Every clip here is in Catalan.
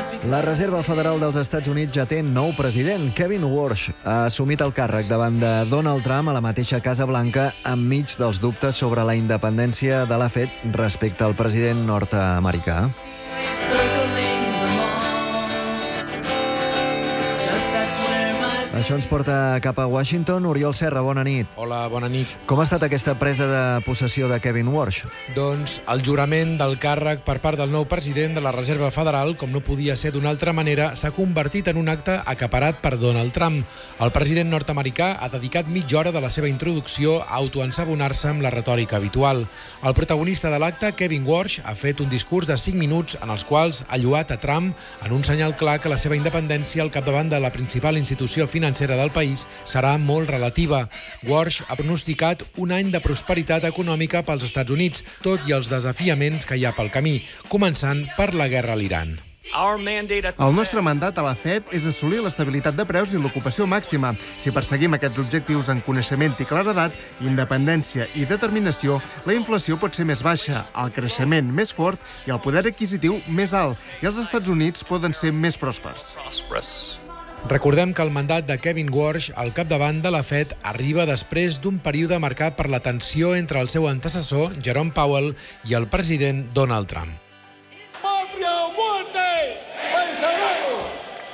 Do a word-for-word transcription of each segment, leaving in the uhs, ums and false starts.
La Reserva Federal dels Estats Units ja té nou president. Kevin Warsh ha assumit el càrrec davant de Donald Trump a la mateixa Casa Blanca enmig dels dubtes sobre la independència de la Fed respecte al president nord-americà. Això ens porta cap a Washington. Oriol Serra, bona nit. Hola, bona nit. Com ha estat aquesta presa de possessió de Kevin Warsh? Doncs el jurament del càrrec per part del nou president de la Reserva Federal, com no podia ser d'una altra manera, s'ha convertit en un acte acaparat per Donald Trump. El president nord-americà ha dedicat mitja hora de la seva introducció a autoensabonar-se amb la retòrica habitual. El protagonista de l'acte, Kevin Warsh, ha fet un discurs de cinc minuts en els quals ha lloat a Trump en un senyal clar que la seva independència al capdavant de la principal institució financera del país serà molt relativa. Warsh ha pronosticat un any de prosperitat econòmica pels Estats Units, tot i els desafiaments que hi ha pel camí, començant per la guerra a l'Iran. El nostre mandat a la Fed és assolir l'estabilitat de preus i l'ocupació màxima. Si perseguim aquests objectius en coneixement i claredat, independència i determinació, la inflació pot ser més baixa, el creixement més fort i el poder adquisitiu més alt, i els Estats Units poden ser més pròspers. Recordem que el mandat de Kevin Warsh al capdavant de la Fed arriba després d'un període marcat per la tensió entre el seu antecessor, Jerome Powell, i el president Donald Trump. ¡Patria o muerte! ¡Venceremos!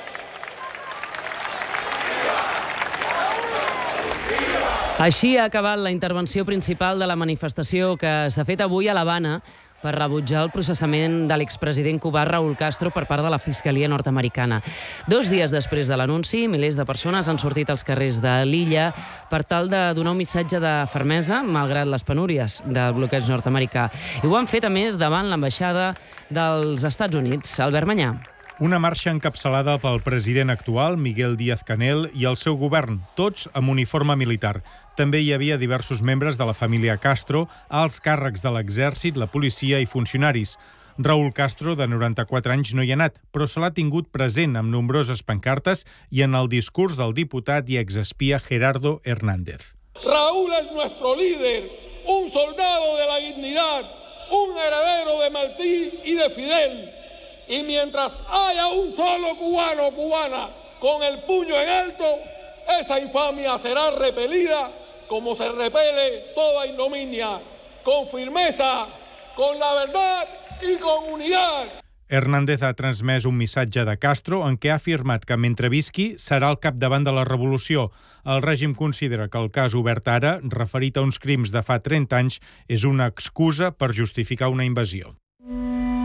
Així ha acabat la intervenció principal de la manifestació que s'ha fet avui a l'Havana per rebutjar el processament de l'expresident cubà Raúl Castro per part de la Fiscalia nord-americana. Dos dies després de l'anunci, milers de persones han sortit als carrers de l'illa per tal de donar un missatge de fermesa, malgrat les penúries del bloqueig nord-americà. I ho han fet, a més, davant l'ambaixada dels Estats Units. Albert Manyà. Una marxa encapçalada pel president actual, Miguel Díaz-Canel, i el seu govern, tots amb uniforme militar. També hi havia diversos membres de la família Castro, alts càrrecs de l'exèrcit, la policia i funcionaris. Raúl Castro, de noranta-quatre anys, no hi ha anat, però se l'ha tingut present amb nombroses pancartes i en el discurs del diputat i exespia Gerardo Hernández. Raúl es nuestro líder, un soldado de la dignidad, un heredero de Martí y de Fidel. Y mientras haya un solo cubano o cubana con el puño en alto, esa infamia será repelida como se repele toda ignominia, con firmeza, con la verdad y con unidad. Hernández ha transmès un missatge de Castro en què ha afirmat que mentre visqui serà al capdavant de la revolució. El règim considera que el cas obert ara, referit a uns crims de fa trenta anys, és una excusa per justificar una invasió.